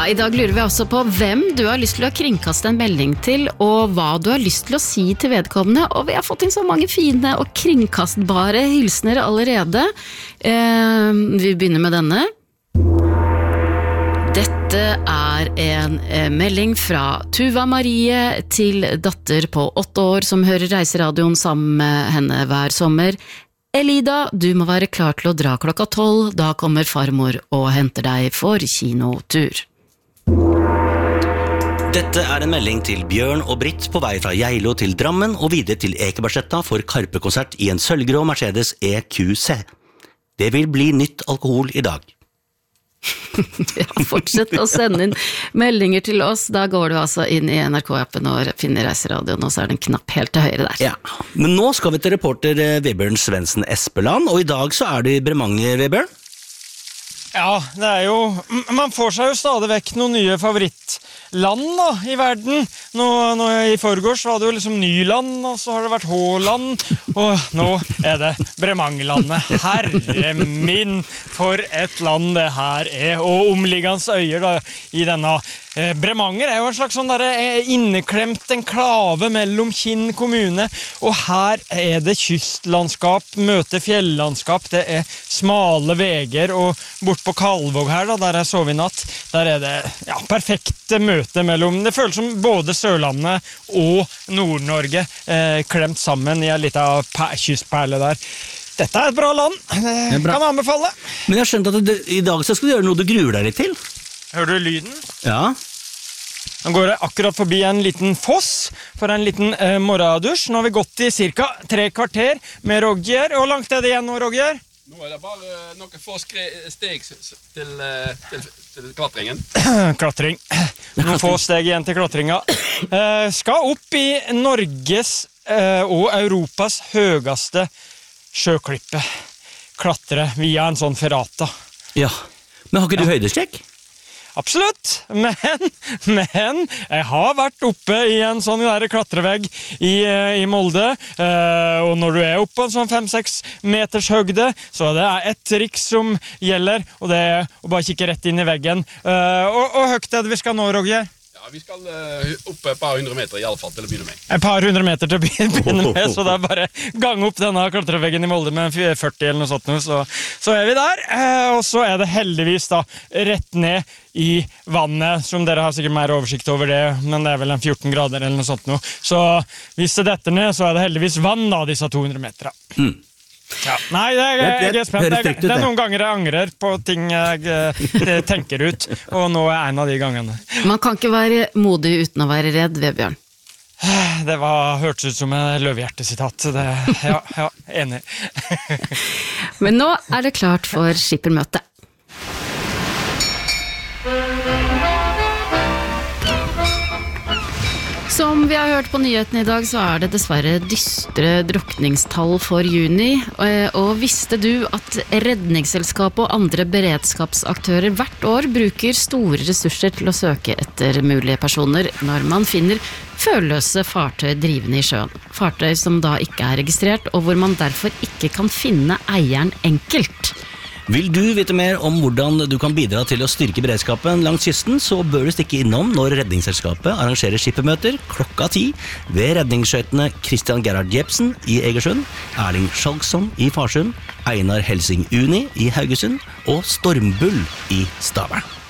Ja, I dag lurer vi også på hvem du har lyst til å kringkaste en melding til, og hva du har lyst til å si til vedkommende, og vi har fått inn så mange fine og kringkastbare hilsener allerede. Vi begynner med denne. Dette er en melding fra Tuva Marie til datter på 8 år som hører Reiseradioen sammen med henne hver sommer. Elida, du må være klar til å dra klokka 12, da kommer farmor og henter deg for kinotur. Dette er en melding til Bjørn og Britt på vei fra Geilo til Drammen og videre til Ekebergsletta for Karpe-konsert i en sølvgrå Mercedes EQC. Det vil bli nytt alkohol I dag. Ja, fortsett å sende inn meldinger til oss. Da går du altså inn I NRK-appen og finner Reiseradioen, og så er det en knapp helt til høyre der. Ja, men nå skal vi til reporter Vebjørn Svendsen Espeland, og I dag så er det I Bremanger, Vebjørn. Ja, det er jo, man får seg jo stadig vekk noen nye favorittland da, I verden. Nå I forgårs var det jo liksom Nyland, og så har det vært Håland, og nå er det Bremangerlandet. Herre min, for et land det her er, og omliggende øyer da, I denne. Bremanger er jo en slags sånn inneklemt enklave mellom Kinn kommune, og her er det kystlandskap, møter fjellandskap, det er smale veger, og bort på Kalvåg her da, der jeg sov I natt, der er det perfekte møte mellom, det føles som både Sørlandet og Nord-Norge klemt sammen I en liten kystperle der. Dette er et bra land, kan jeg anbefale. Men jeg har skjønt at I dag så skal du gjøre noe du gruer deg litt til. Hører du lyden? Ja. Nå går jeg akkurat forbi en liten foss for en liten morgendusj. Nå har vi gått I cirka 3 kvarter med Roger. Hvor langt er det igjen nå, Roger? Nå er det bare noen få steg til klatringen. Klatring. Noen få steg igjen til klatringa. Skal opp I Norges og Europas høyeste sjøklippe. Klatre via en sånn ferrata. Ja, men har ikke du høydeskrekk? Absolutt, men jeg har vært oppe I en sånn der klatrevegg I Molde, og når du er oppe på en sånn 5-6 meters høgde, så det et triks som gjelder, og det å bare kikke rett inn I veggen. Og høgt er det vi skal nå, Roger? Ja, vi skal opp et par 100 meter I alle fall til å begynne med. Et par 100 meter til å begynne med, så det bare gang opp denne klatreveggen I Molde med 40 eller noe sånt, så vi der. Og så det heldigvis da rett ned I vannet, som dere har sikkert mer oversikt over det, men det vel en 14 grader eller noe sånt nå. Så hvis det detter ned, så det heldigvis vann da, disse 200 meter. Ja. Nei, jeg spent. Det noen ganger jeg angrer på ting jeg tenker ut, og nå en av de gangene. Man kan ikke være modig uten å være redd, Vebjørn. Det hørtes ut som en løvehjertesitat. Ja, enig. Men nå det klart for skippermøte. Som vi har hørt på nyheten I dag, så det dessverre dystre drukningstall for juni. Og visste du at Redningsselskapet og andre beredskapsaktører hvert år bruker store ressurser til å søke etter mulige personer når man finner førløse fartøy drivende I sjøen. Fartøy som da ikke registrert, og hvor man derfor ikke kan finne eieren enkelt. Vil du vite mer om hvordan du kan bidra til å styrke beredskapen langs kysten, så bør du stikke innom når Redningsselskapet arrangerer skippermøter klokka 10 ved redningsskøytene Christian Gerhard Jepsen I Egersund, Erling Skjalgsson I Farsund, Einar Helsing Uni I Haugesund og Stormbull I Stavern.